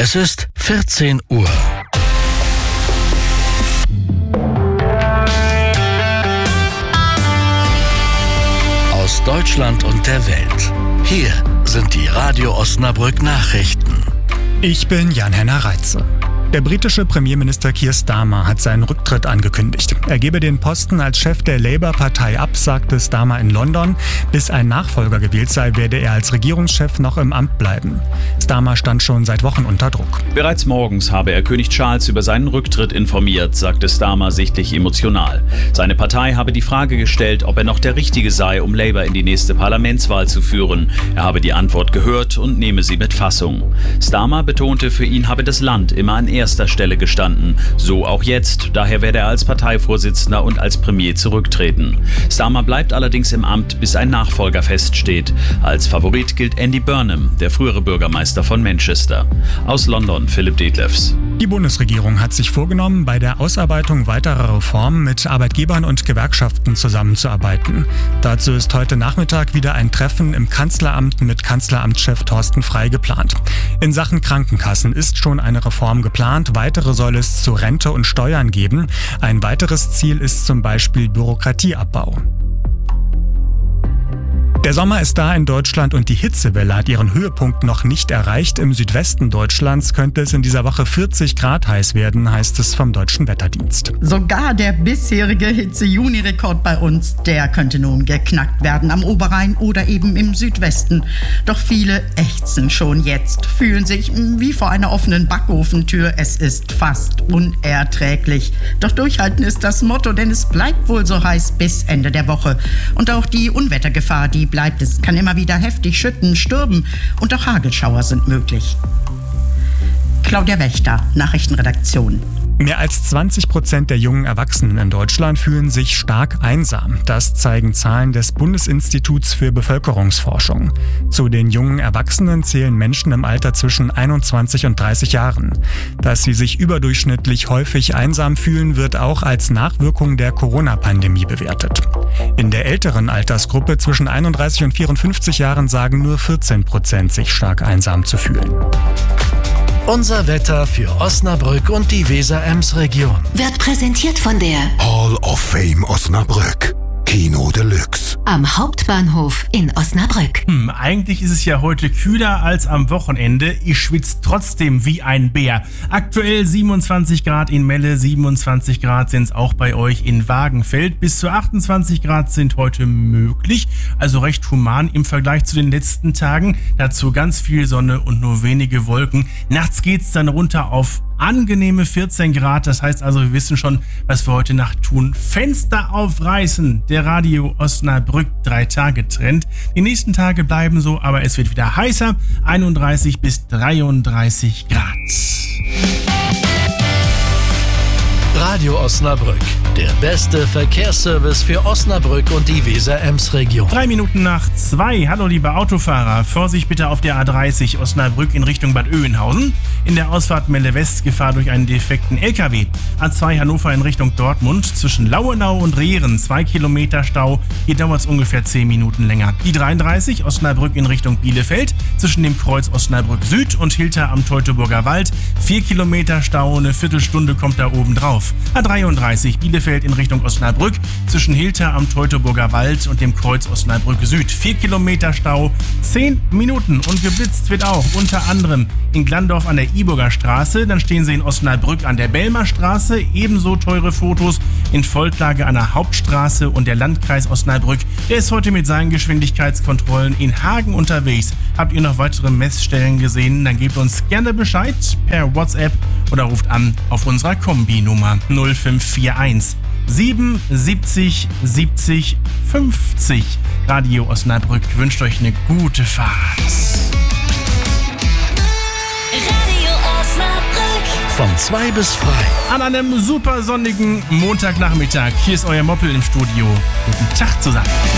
Es ist 14 Uhr. Aus Deutschland und der Welt. Hier sind die Radio Osnabrück Nachrichten. Ich bin Jan-Henner Reitze. Der britische Premierminister Keir Starmer hat seinen Rücktritt angekündigt. Er gebe den Posten als Chef der Labour-Partei ab, sagte Starmer in London. Bis ein Nachfolger gewählt sei, werde er als Regierungschef noch im Amt bleiben. Starmer stand schon seit Wochen unter Druck. Bereits morgens habe er König Charles über seinen Rücktritt informiert, sagte Starmer sichtlich emotional. Seine Partei habe die Frage gestellt, ob er noch der Richtige sei, um Labour in die nächste Parlamentswahl zu führen. Er habe die Antwort gehört und nehme sie mit Fassung. Starmer betonte, für ihn habe das Land immer an erster Stelle gestanden. So auch jetzt. Daher werde er als Parteivorsitzender und als Premier zurücktreten. Starmer bleibt allerdings im Amt, bis ein Nachfolger feststeht. Als Favorit gilt Andy Burnham, der frühere Bürgermeister von Manchester. Aus London Philipp Detlefs. Die Bundesregierung hat sich vorgenommen, bei der Ausarbeitung weiterer Reformen mit Arbeitgebern und Gewerkschaften zusammenzuarbeiten. Dazu ist heute Nachmittag wieder ein Treffen im Kanzleramt mit Kanzleramtschef Thorsten Frey geplant. In Sachen Krankenkassen ist schon eine Reform geplant, weitere soll es zu Rente und Steuern geben. Ein weiteres Ziel ist zum Beispiel Bürokratieabbau. Der Sommer ist da in Deutschland und die Hitzewelle hat ihren Höhepunkt noch nicht erreicht. Im Südwesten Deutschlands könnte es in dieser Woche 40 Grad heiß werden, heißt es vom Deutschen Wetterdienst. Sogar der bisherige Hitze-Juni-Rekord bei uns, der könnte nun geknackt werden am Oberrhein oder eben im Südwesten. Doch viele ächzen schon jetzt, fühlen sich wie vor einer offenen Backofentür. Es ist fast unerträglich. Doch durchhalten ist das Motto, denn es bleibt wohl so heiß bis Ende der Woche. Und auch die Unwettergefahr, die bleibt. Es kann immer wieder heftig schütten, stürmen und auch Hagelschauer sind möglich. Claudia Wächter, Nachrichtenredaktion. Mehr als 20% der jungen Erwachsenen in Deutschland fühlen sich stark einsam. Das zeigen Zahlen des Bundesinstituts für Bevölkerungsforschung. Zu den jungen Erwachsenen zählen Menschen im Alter zwischen 21 und 30 Jahren. Dass sie sich überdurchschnittlich häufig einsam fühlen, wird auch als Nachwirkung der Corona-Pandemie bewertet. In der älteren Altersgruppe zwischen 31 und 54 Jahren sagen nur 14% sich stark einsam zu fühlen. Unser Wetter für Osnabrück und die Weser-Ems-Region. Wird präsentiert von der Hall of Fame Osnabrück. Kino Deluxe. am Hauptbahnhof in Osnabrück. Eigentlich ist es ja heute kühler als am Wochenende. Ich schwitze trotzdem wie ein Bär. Aktuell 27 Grad in Melle, 27 Grad sind es auch bei euch in Wagenfeld. Bis zu 28 Grad sind heute möglich, also recht human im Vergleich zu den letzten Tagen. Dazu ganz viel Sonne und nur wenige Wolken. Nachts geht's dann runter auf angenehme 14 Grad, das heißt also, wir wissen schon, was wir heute Nacht tun. Fenster aufreißen, der Radio Osnabrück 3-Tage-Trend. Die nächsten Tage bleiben so, aber es wird wieder heißer, 31 bis 33 Grad. Radio Osnabrück, der beste Verkehrsservice für Osnabrück und die Weser-Ems-Region. 3 Minuten nach 2. Hallo liebe Autofahrer, Vorsicht bitte auf der A30 Osnabrück in Richtung Bad Oeynhausen. In der Ausfahrt Melle West Gefahr durch einen defekten LKW. A2 Hannover in Richtung Dortmund zwischen Lauenau und Rehren 2 Kilometer Stau. Hier dauert es ungefähr 10 Minuten länger. Die 33 Osnabrück in Richtung Bielefeld zwischen dem Kreuz Osnabrück Süd und Hilter am Teutoburger Wald. 4 Kilometer Stau, eine Viertelstunde kommt da oben drauf. A33 Bielefeld in Richtung Osnabrück zwischen Hilter am Teutoburger Wald und dem Kreuz Osnabrück Süd. 4 Kilometer Stau, 10 Minuten und geblitzt wird auch unter anderem in Glandorf an der Iburger Straße. Dann stehen Sie in Osnabrück an der Belmer Straße. Ebenso teure Fotos in Volklage an der Hauptstraße und der Landkreis Osnabrück. Der ist heute mit seinen Geschwindigkeitskontrollen in Hagen unterwegs. Habt ihr noch weitere Messstellen gesehen? Dann gebt uns gerne Bescheid per WhatsApp oder ruft an auf unserer Kombi-Nummer 0541 77 70 50. Radio Osnabrück wünscht euch eine gute Fahrt. Radio Osnabrück. Von 2 bis frei. An einem super sonnigen Montagnachmittag. Hier ist euer Moppel im Studio. Guten Tag zusammen.